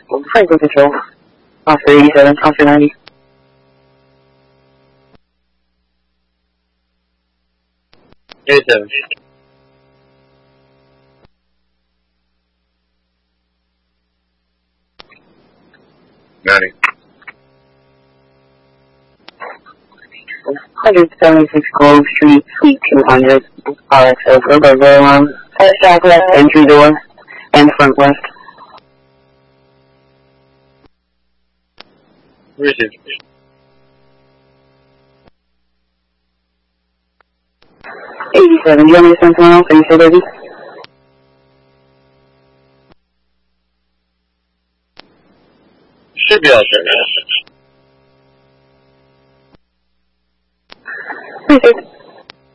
Franklin Control. Officer 87, Officer 90. Seven. Got it. 176 Grove Street, Suite 200, RXO, go on. Back left entry door, and front left. Richard. 87, do you want me to send someone else? Are you still busy? Should be all set now. Okay.